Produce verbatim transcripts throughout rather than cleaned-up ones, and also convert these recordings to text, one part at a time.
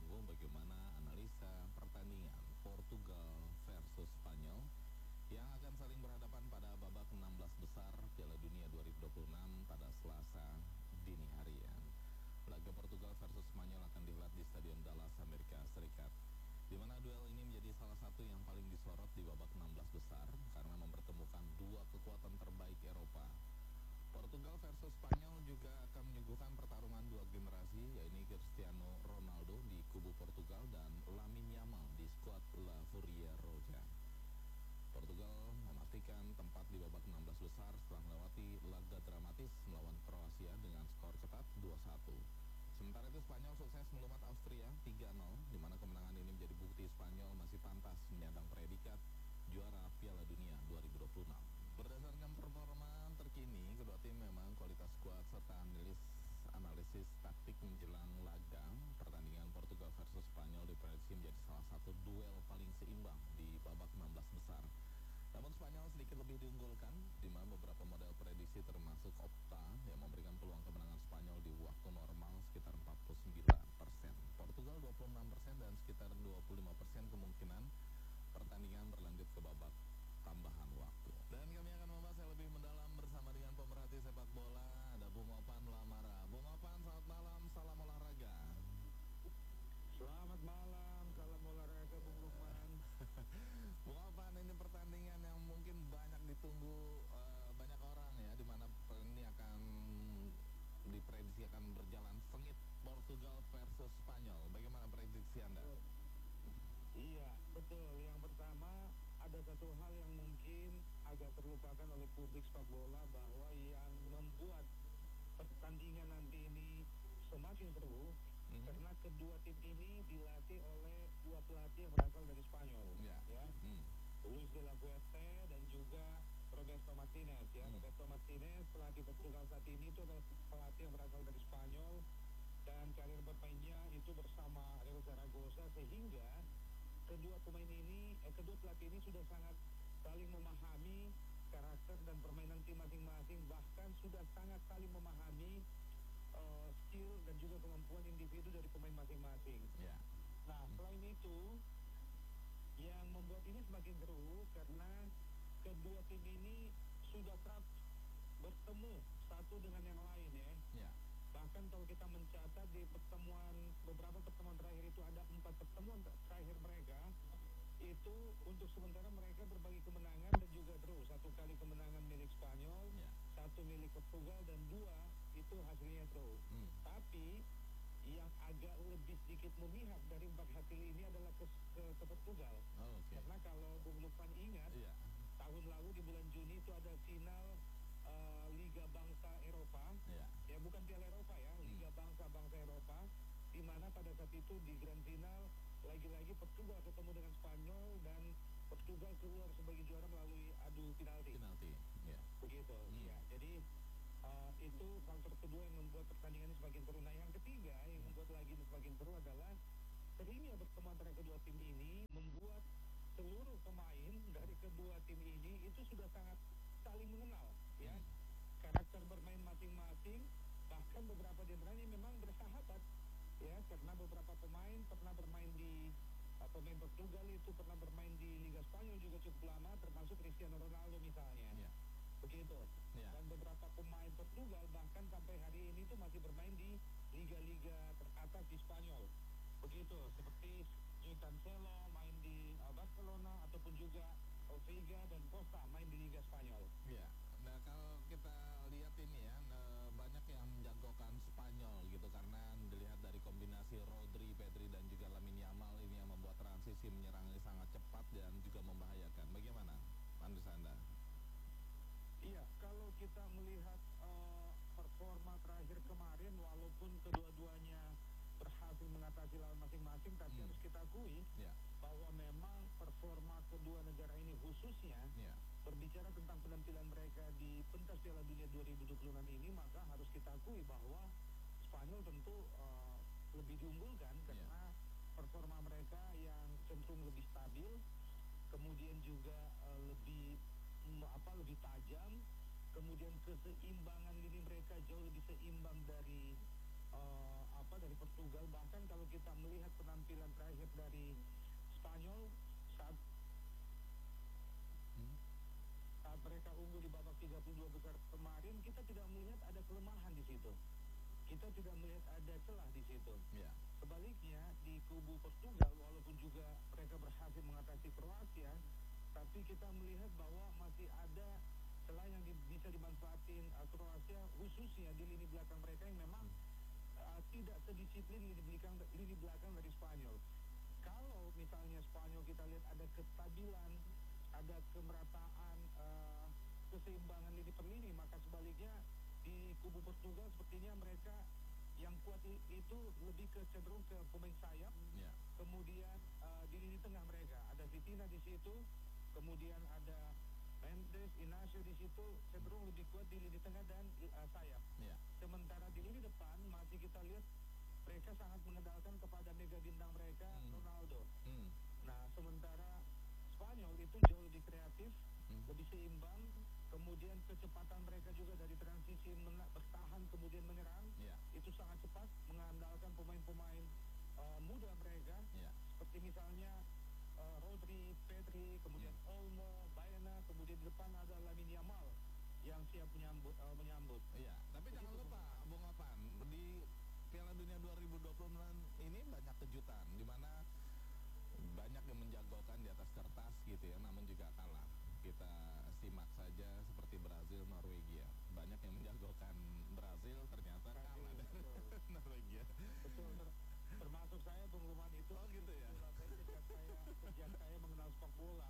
tunggu-tunggu bagaimana analisa pertandingan Portugal versus Spanyol yang akan saling berhadapan pada babak enam belas besar Piala Dunia dua ribu dua puluh enam pada Selasa dini hari ya. Laga Portugal versus Spanyol akan dihelat di Stadion Dallas, Amerika Serikat, di mana duel ini menjadi salah satu yang paling disorot di babak enam belas besar karena mempertemukan dua kekuatan terbaik Eropa. Portugal versus Spanyol juga akan menyuguhkan pertarungan dua generasi, yaitu Cristiano Ronaldo di kubu Portugal dan Lamine Yamal di skuad La Furia Roja. Portugal memastikan tempat di babak enam belas besar setelah melewati laga dramatis melawan Kroasia dengan skor ketat dua satu. Sementara itu Spanyol sukses melumat Austria tiga nol, di mana kemenangan ini menjadi bukti Spanyol masih pantas menyandang predikat juara Piala Dunia dua ribu dua puluh enam. Berdasarkan performa terkini, kedua tim memang kualitas skuad serta analisis analisis taktik menjelang laga pertandingan Portugal versus Spanyol diprediksi menjadi salah satu duel paling seimbang di babak enam belas besar. Namun Spanyol sedikit lebih diunggulkan, di mana beberapa model prediksi termasuk Opta yang memberikan peluang kemenangan Spanyol di waktu normal sekitar empat puluh sembilan persen, Portugal dua puluh enam persen, dan sekitar dua puluh lima persen kemungkinan pertandingan berlanjut ke babak tambahan waktu. Dan kami akan membahas yang lebih mendalam bersama dengan pemerhati sepak bola, ada Bung Opan Lamara. Bung Opan, selamat malam, salam olahraga. Selamat malam, salam olahraga Bung Lukman. Bung Opan, ini pertandingan yang mungkin banyak ditunggu uh, banyak orang ya, di mana ini akan diprediksi akan berjalan sengit, Portugal versus Spanyol. Bagaimana prediksi Anda? Iya, betul. Yang pertama, ada satu hal yang mungkin agak terlupakan oleh publik sepak bola, bahwa yang membuat pertandingan nanti ini semakin seru mm-hmm. karena kedua tim ini dilatih oleh dua pelatih yang berasal dari Spanyol, yeah. ya, mm. Luis de la Fuente dan juga Roberto Martinez, ya. Mm. Roberto Martinez, pelatih Portugal saat ini, itu adalah pelatih yang berasal dari Spanyol dan karir bermainnya itu bersama Real Zaragoza, sehingga kedua pemain ini, eh, kedua pelatih ini sudah sangat saling memahami karakter dan permainan tim masing-masing, bahkan sudah sangat saling memahami uh, skill dan juga kemampuan individu dari pemain masing-masing. Yeah. Nah, selain itu, yang membuat ini semakin seru karena kedua tim ini sudah kerap bertemu satu dengan yang lain, ya. Yeah. Bahkan kalau kita mencatat di pertemuan, beberapa pertemuan terakhir itu ada empat pertemuan terakhir mereka, itu untuk sementara mereka berbagi kemenangan dan juga draw. Satu kali kemenangan milik Spanyol, yeah. satu milik Portugal, dan dua itu hasilnya draw. Hmm. Tapi yang agak lebih sedikit memihak dari empat hasil ini adalah ke, ke, ke Portugal. Oh, okay. Karena kalau Bung Lukman ingat, yeah. tahun lalu di bulan Juni itu ada final uh, Liga Bangsa Eropa, yeah. ya bukan Piala Eropa ya, Liga hmm. Bangsa-Bangsa Eropa, di mana pada saat itu di Grand Final lagi-lagi Portugal ketemu dengan Spanyol dan Portugal keluar sebagai juara melalui adu penalti. Penalti, ya. Begitu, hmm. ya. Jadi uh, itu faktor kedua yang membuat pertandingan ini semakin seru. Nah, yang ketiga yang membuat lagi semakin seru adalah seringnya pertemuan antara kedua tim ini membuat seluruh pemain dari kedua tim ini itu sudah sangat saling mengenal, ya. Hmm. Karakter bermain masing-masing, bahkan beberapa di antaranya memang bersahabat, ya, karena beberapa pemain pernah bermain di uh, pemain Portugal itu pernah bermain di Liga Spanyol juga cukup lama, termasuk Cristiano Ronaldo misalnya, yeah. begitu. Yeah. Dan beberapa pemain Portugal bahkan sampai hari ini itu masih bermain di liga-liga teratas di Spanyol, begitu. Seperti Joao Cancelo main di uh, Barcelona, ataupun juga Veiga dan Costa main di Liga Spanyol. Ya. Yeah. Nah, kalau kita lihat ini ya, banyak yang menjagokan Spanyol gitu karena dilihat dari kombinasi Rodri, Pedri, dan juga Lamine Yamal ini yang membuat transisi menyerang ini sangat cepat dan juga membahayakan. Bagaimana analisa Anda? Iya, kalau kita melihat uh, performa terakhir kemarin, walaupun kedua-duanya berhasil mengatasi lawan masing-masing, tapi hmm. harus kita akui yeah. bahwa memang performa kedua negara ini khususnya yeah. berbicara tentang penampilan mereka di pentas Piala Dunia dua ribu dua puluh enam ini, maka harus kita akui bahwa Spanyol tentu uh, lebih diunggulkan karena yeah. performa mereka yang cenderung lebih stabil, kemudian juga uh, lebih um, apa lebih tajam, kemudian keseimbangan diri mereka jauh lebih seimbang dari uh, apa dari Portugal. Bahkan kalau kita melihat penampilan terakhir dari Spanyol saat Hmm. saat mereka unggul di babak tiga puluh dua besar kemarin, kita tidak melihat ada kelemahan di situ. Kita tidak melihat ada celah di situ. Ya. Sebaliknya di kubu Portugal, walaupun juga mereka berhasil mengatasi Kroasia, tapi kita melihat bahwa masih ada celah yang di- bisa dimanfaatin uh, Kroasia, khususnya di lini belakang mereka yang memang uh, tidak sedisiplin lini belakang lini belakang dari Spanyol. Kalau misalnya Spanyol kita lihat ada kestabilan, ada kemerataan, uh, keseimbangan lini per lini, maka sebaliknya di kubu Portugal sepertinya mereka yang kuat i- itu lebih ke cenderung ke pemain sayap, Ya. kemudian uh, di lini tengah mereka ada Vitina di situ, kemudian ada Mendes, Inacio di situ cenderung lebih kuat di lini tengah dan uh, sayap. Ya. Sementara di lini depan masih kita lihat mereka sangat mengandalkan kepada mega bintang mereka, Hmm. Ronaldo. Hmm. Nah, sementara Spanyol itu jauh lebih kreatif, Hmm. lebih seimbang, kemudian kecepatan mereka juga dari transisi mena- bertahan kemudian menyerang Ya. itu sangat cepat, mengandalkan pemain-pemain uh, muda mereka, Ya. seperti misalnya uh, Rodri, Pedri, kemudian Olmo, Baena, kemudian di depan ada Lamine Yamal yang siap menyambut. Uh, menyambut. Iya, tapi jangan Begitu, lupa, Bung Opan, di Piala Dunia dua ribu dua puluh enam ini banyak kejutan, di mana banyak yang menjagokan di atas kertas gitu ya, namun juga kalah. Kita simak saja seperti Brazil, Norwegia. Banyak yang menjagokan Brazil, ternyata kalah Brazil, dari betul. Norwegia. Betul, ter- termasuk saya pengumuman itu. Oh gitu ya. Itulah saya sejak saya sejak saya mengenal sepak bola.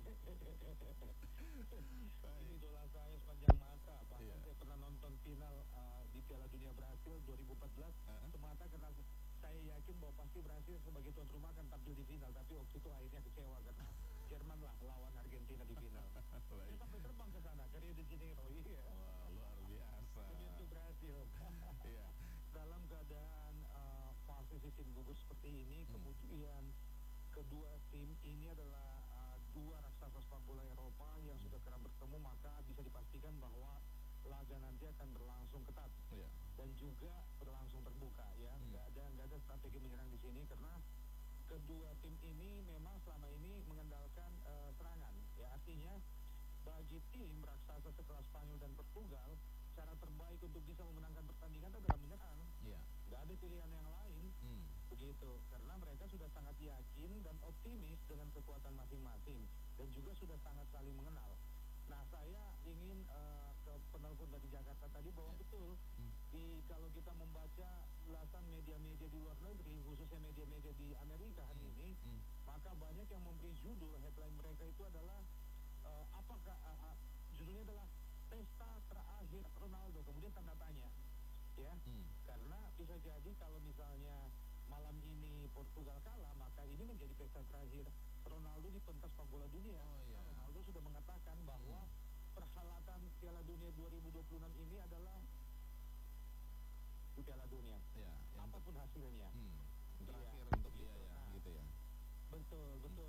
Ini idola saya sepanjang masa. Bahkan Iya. saya pernah nonton final uh, di Piala Dunia Brasil dua ribu empat belas Heeh. semata karena saya yakin bahwa pasti Brasil sebagai tuan rumah akan tampil di final. Tapi waktu itu akhirnya kecewa karena Jerman lah lawan Argentina di final. Saya Baik. sampai terbang ke sana ke Rio de Janeiro. Iya. Wah, luar biasa. Demi untuk Brasil. Iya. Dalam keadaan uh, fase sistem gugur seperti ini, Hmm. kemudian kedua tim ini adalah uh, dua raksasa sepak bola Eropa yang sudah kerap bertemu, maka bisa dipastikan bahwa laga nanti akan berlangsung ketat Iya. dan juga berlangsung terbuka ya. Hmm. Nggak ada nggak ada strategi menyerang di sini karena kedua tim ini memang selama ini mengandalkan uh, serangan ya. Artinya bagi tim raksasa sekelas Spanyol dan Portugal, cara terbaik untuk bisa memenangkan pertandingan adalah menyerang. Iya. Nggak ada pilihan yang lain, Hmm. begitu. Karena mereka sudah sangat yakin dan optimis dengan kekuatan masing-masing dan juga sudah sangat saling mengenal. Nah, saya ingin uh, ke penelpon dari Jakarta tadi bahwa Ya. betul Hmm. di kalau kita membaca ulasan media-media di luar negeri, khususnya media-media di Amerika hari Hmm. ini, Hmm. maka banyak yang memberi judul headline mereka itu adalah uh, apakah uh, uh, judulnya adalah pesta terakhir Ronaldo, kemudian tanda tanya ya. Hmm. Karena bisa jadi kalau misalnya malam ini Portugal kalah, maka ini menjadi pesta terakhir Ronaldo di pentas sepak bola dunia. Oh, iya. Karena Ronaldo sudah mengatakan bahwa perhelatan Piala Dunia dua ribu dua puluh enam ini adalah Piala Dunia, Ya, yang ter- apapun hasilnya. hmm. terakhir Iya, untuk dia begitu. ya, Nah, gitu ya. betul, betul.